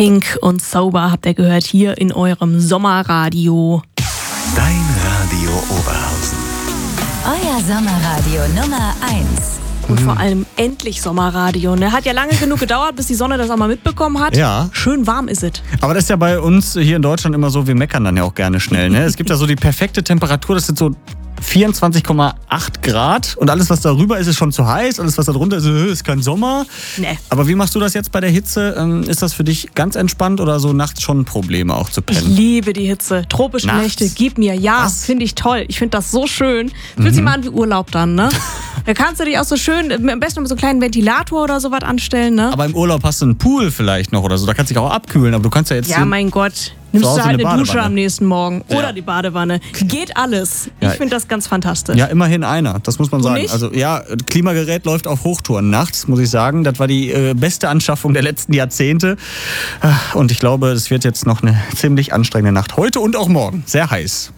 Pink und Sober habt ihr gehört hier in eurem Sommerradio. Dein Radio Oberhausen. Euer Sommerradio Nummer 1. Und vor allem endlich Sommerradio. Ne? Hat ja lange genug gedauert, bis die Sonne das auch mal mitbekommen hat. Ja. Schön warm ist es. Aber das ist ja bei uns hier in Deutschland immer so, wir meckern dann ja auch gerne schnell. Ne? Es gibt ja so die perfekte Temperatur, das sind so 24,8 Grad und alles, was darüber ist, ist schon zu heiß. Alles, was da drunter ist kein Sommer. Nee. Aber wie machst du das jetzt bei der Hitze? Ist das für dich ganz entspannt oder so nachts schon Probleme auch zu Ich pennen? liebe die Hitze. Tropische Nachts? Nächte, gib mir. Ja, finde ich toll. Ich finde das so schön. Fühlt sich mal an wie Urlaub dann, ne? Da kannst du dich auch so schön, am besten mit so einem kleinen Ventilator oder sowas anstellen, ne? Aber im Urlaub hast du einen Pool vielleicht noch oder so. Da kannst du dich auch abkühlen. Aber du kannst ja jetzt... Ja, mein Gott. Nimmst Hause du halt eine eine Dusche Badewanne. am nächsten Morgen. Ja. Oder die Badewanne. Geht alles. Ja. Ich finde das ganz fantastisch. Ja, immerhin einer, das muss man Du sagen. nicht? Also ja, Klimagerät läuft auf Hochtouren nachts, muss ich sagen. Das war die beste Anschaffung der letzten Jahrzehnte. Und ich glaube, es wird jetzt noch eine ziemlich anstrengende Nacht. Heute und auch morgen. Sehr heiß.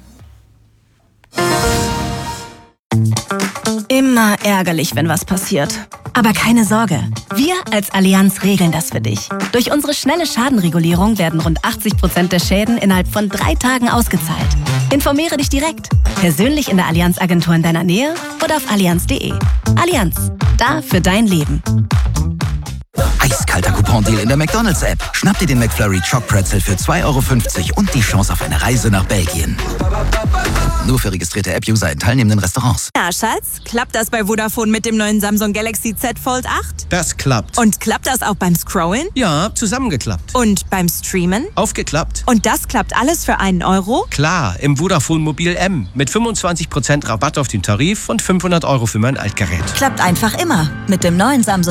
Immer ärgerlich, wenn was passiert. Aber keine Sorge, wir als Allianz regeln das für dich. Durch unsere schnelle Schadenregulierung werden rund 80% der Schäden innerhalb von 3 Tagen ausgezahlt. Informiere dich direkt, persönlich in der Allianz-Agentur in deiner Nähe oder auf allianz.de. Allianz, da für dein Leben. Eiskalter Coupon-Deal in der McDonalds-App. Schnapp dir den McFlurry Choc Pretzel für 2,50 € und die Chance auf eine Reise nach Belgien. Nur für registrierte App-User in teilnehmenden Restaurants. Ja, Schatz, klappt das bei Vodafone mit dem neuen Samsung Galaxy Z Fold 8? Das klappt. Und klappt das auch beim Scrollen? Ja, zusammengeklappt. Und beim Streamen? Aufgeklappt. Und das klappt alles für einen Euro? Klar, im Vodafone Mobil M. Mit 25% Rabatt auf den Tarif und 500 € für mein Altgerät. Klappt einfach immer mit dem neuen Samsung